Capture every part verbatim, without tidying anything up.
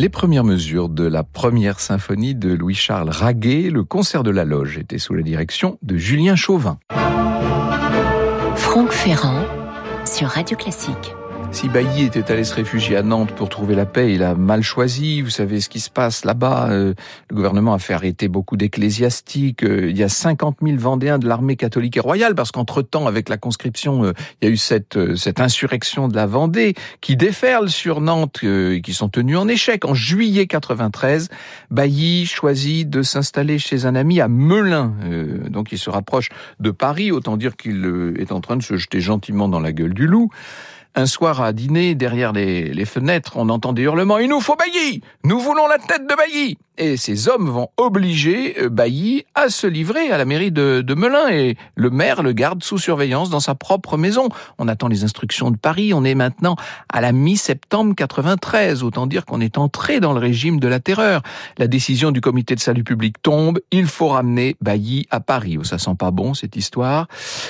Les premières mesures de la première symphonie de Louis-Charles Raguet, le concert de la Loge, était sous la direction de Julien Chauvin. Franck Ferrand sur Radio Classique. Si Bailly était allé se réfugier à Nantes pour trouver la paix, il a mal choisi. Vous savez ce qui se passe là-bas. Euh, le gouvernement a fait arrêter beaucoup d'ecclésiastiques. Euh, il y a cinquante mille Vendéens de l'armée catholique et royale, parce qu'entre-temps, avec la conscription, euh, il y a eu cette, euh, cette insurrection de la Vendée qui déferle sur Nantes, euh, qui sont tenus en échec. En juillet quatre-vingt-treize, Bailly choisit de s'installer chez un ami à Melun. Euh, donc il se rapproche de Paris, autant dire qu'il euh, est en train de se jeter gentiment dans la gueule du loup. Un soir à dîner, derrière les, les fenêtres, on entend des hurlements « Il nous faut Bailly ! Nous voulons la tête de Bailly !» Et ces hommes vont obliger Bailly à se livrer à la mairie de, de Melun. Et le maire le garde sous surveillance dans sa propre maison. On attend les instructions de Paris. On est maintenant à la mi-septembre quatre-vingt-treize. Autant dire qu'on est entré dans le régime de la terreur. La décision du comité de salut public tombe. Il faut ramener Bailly à Paris. Oh, ça sent pas bon, cette histoire.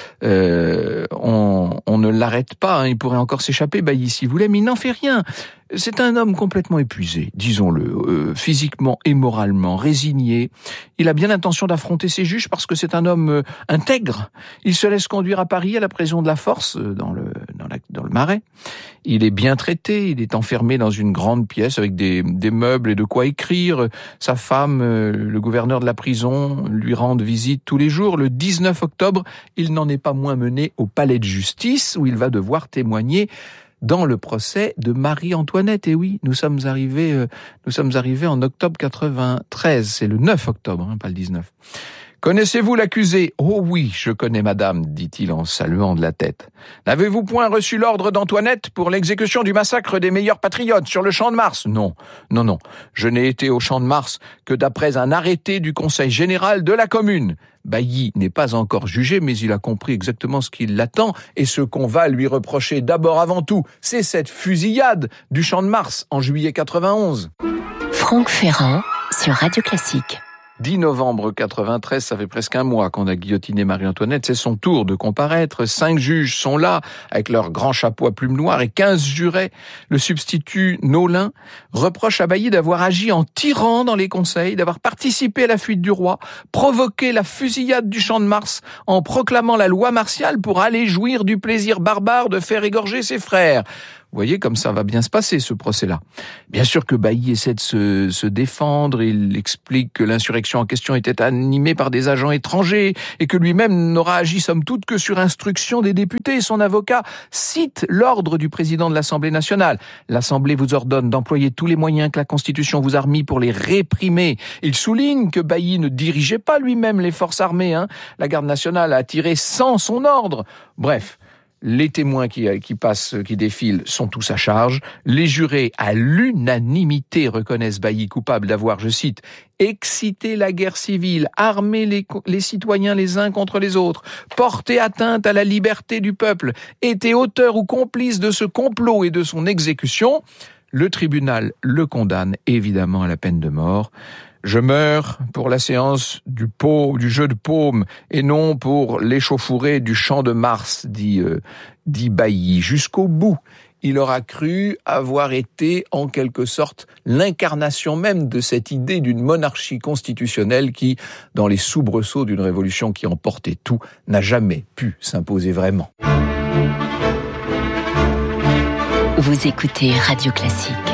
Euh, on, on ne l'arrête pas. Hein. Il pourrait encore s'échapper, Bailly, s'il voulait, mais il n'en fait rien. C'est un homme complètement épuisé, disons-le, euh, physiquement et moralement, résigné. Il a bien l'intention d'affronter ses juges parce que c'est un homme euh, intègre. Il se laisse conduire à Paris à la prison de la Force, euh, dans le dans, la, dans le Marais. Il est bien traité, il est enfermé dans une grande pièce avec des, des meubles et de quoi écrire. Sa femme, euh, le gouverneur de la prison, lui rendent visite tous les jours. Le dix-neuf octobre, il n'en est pas moins mené au palais de justice où il va devoir témoigner dans le procès de Marie-Antoinette. Et oui, nous sommes arrivés, euh, nous sommes arrivés en octobre quatre-vingt-treize. C'est le neuf octobre, hein, pas le dix-neuf. Connaissez-vous l'accusé ? Oh oui, je connais madame, dit-il en saluant de la tête. N'avez-vous point reçu l'ordre d'Antoinette pour l'exécution du massacre des meilleurs patriotes sur le champ de Mars ? Non, non, non. Je n'ai été au champ de Mars que d'après un arrêté du Conseil général de la commune. Bailly n'est pas encore jugé, mais il a compris exactement ce qui l'attend et ce qu'on va lui reprocher d'abord avant tout, c'est cette fusillade du champ de Mars en juillet quatre-vingt-onze. Franck Ferrand sur Radio Classique. dix novembre quatre-vingt-treize, ça fait presque un mois qu'on a guillotiné Marie-Antoinette. C'est son tour de comparaître. Cinq juges sont là, avec leurs grands chapeaux à plumes noires, et quinze jurés. Le substitut Nolin reproche à Bailly d'avoir agi en tyran dans les conseils, d'avoir participé à la fuite du roi, provoqué la fusillade du champ de Mars en proclamant la loi martiale pour aller jouir du plaisir barbare de faire égorger ses frères. Vous voyez comme ça va bien se passer, ce procès-là. Bien sûr que Bailly essaie de se, se défendre, il explique que l'insurrection en question était animée par des agents étrangers et que lui-même n'aura agi somme toute que sur instruction des députés. Son avocat cite l'ordre du président de l'Assemblée nationale. L'Assemblée vous ordonne d'employer tous les moyens que la Constitution vous a remis pour les réprimer. Il souligne que Bailly ne dirigeait pas lui-même les forces armées. Hein. La garde nationale a tiré sans son ordre. Bref. Les témoins qui, qui passent, qui défilent, sont tous à charge. Les jurés, à l'unanimité, reconnaissent Bailly coupable d'avoir, je cite, excité la guerre civile, armé les, les citoyens les uns contre les autres, porté atteinte à la liberté du peuple, été auteur ou complice de ce complot et de son exécution. Le tribunal le condamne évidemment à la peine de mort. Je meurs pour la séance du pot, du jeu de paume et non pour l'échauffourée du champ de Mars, dit, euh, dit Bailly. Jusqu'au bout, il aura cru avoir été en quelque sorte l'incarnation même de cette idée d'une monarchie constitutionnelle qui, dans les soubresauts d'une révolution qui emportait tout, n'a jamais pu s'imposer vraiment. Vous écoutez Radio Classique.